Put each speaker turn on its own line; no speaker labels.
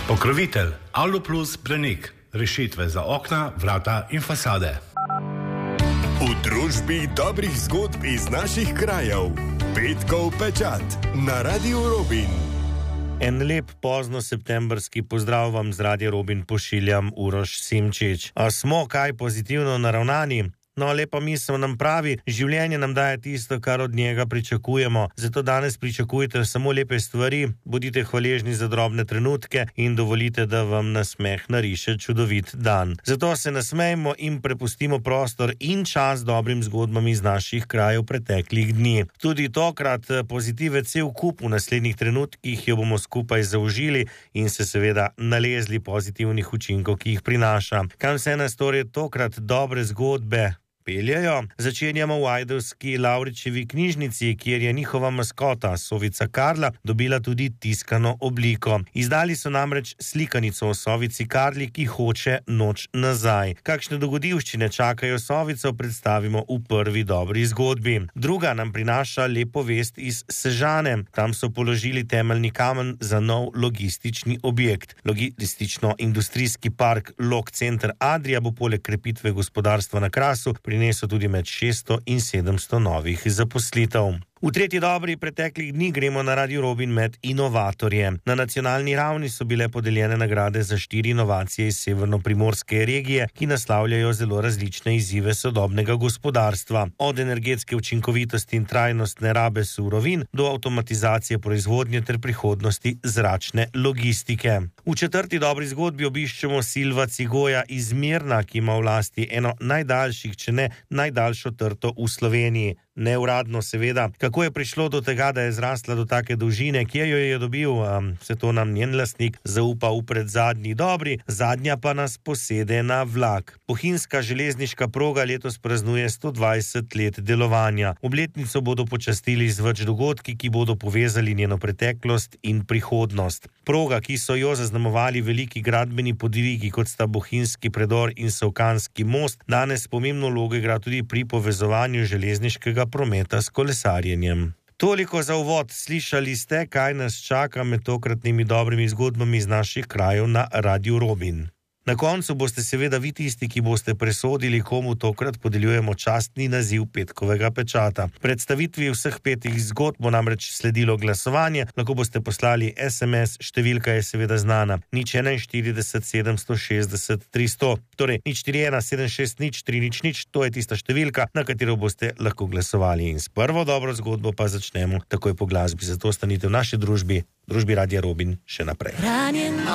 Pokrovitelj Aluplus Branik. Rešitve za okna, vrata in fasade.
V družbi dobrih zgodb iz naših krajev. Petkov pečat na Radiu Robin.
En lep pozno septembrski pozdrav vam z Radia Robin pošiljam Uroš Simčič. A smo kaj pozitivno naravnani? No, lepa misel nam pravi, življenje nam daje tisto, kar od njega pričakujemo. Zato danes pričakujte samo lepe stvari, bodite hvaležni za drobne trenutke in dovolite, da vam nasmeh nariše čudovit dan. Zato se nasmejmo in prepustimo prostor in čas dobrim zgodbam iz naših krajev preteklih dni. Tudi tokrat pozitive cel kup, v naslednjih trenutkih jo bomo skupaj zaužili in se seveda nalezli pozitivnih učinkov, ki jih prinaša. Kam se nas torej tokrat dobre zgodbe peljajo? Začenjamo v ajdovski Lavričevi knjižnici, kjer je njihova maskota, sovica Karla, dobila tudi tiskano obliko. Izdali so namreč slikanico o sovici Karli, ki hoče noč nazaj. Kakšne dogodivščine čakajo sovico, predstavimo v prvi dobri zgodbi. Druga nam prinaša lepo vest iz Sežane. Tam so položili temeljni kamen za nov logistični objekt. Logistično-industrijski park Log Center Adria bo poleg krepitve gospodarstva na Krasu prinesel tudi med 600 in 700 novih zaposlitev. V tretji dobri preteklih dni gremo na Radio Robin med inovatorje. Na nacionalni ravni so bile podeljene nagrade za 4 inovacije iz severnoprimorske regije, ki naslavljajo zelo različne izzive sodobnega gospodarstva. Od energetske učinkovitosti in trajnostne rabe surovin do avtomatizacije proizvodnje ter prihodnosti zračne logistike. V četrti dobri zgodbi obiščemo Silva Cigoja iz Mirna, ki ima v lasti eno najdaljših, če ne najdaljšo trto v Sloveniji. Neuradno seveda. Kako je prišlo do tega, da je zrasla do take dolžine, kje jo je dobil, vse to nam njen lastnik zaupa v predzadnji dobri, zadnja pa nas posede na vlak. Bohinjska železniška proga letos praznuje 120 let delovanja. Obletnico bodo počastili z več dogodki, ki bodo povezali njeno preteklost in prihodnost. Proga, ki so jo zaznamovali veliki gradbeni podvigi, kot sta Bohinjski predor in Solkanski most, danes pomembno vlogo igra tudi pri povezovanju železniškega prometa s kolesarjenjem. Toliko za uvod. Slišali ste, kaj nas čaka med tokratnimi dobrimi zgodbami iz naših krajev na Radiu Robin. Na koncu boste seveda vi tisti, ki boste presodili, komu tokrat podeljujemo častni naziv petkovega pečata. Predstavitvi vseh 5 zgodb bo namreč sledilo glasovanje, lahko boste poslali SMS, številka je seveda znana, 041 760 300, torej 041 760 300, to je tista številka, na katero boste lahko glasovali. In s prvo dobro zgodbo pa začnemo takoj po glasbi, zato ostanite v naši družbi Radia Robin še naprej.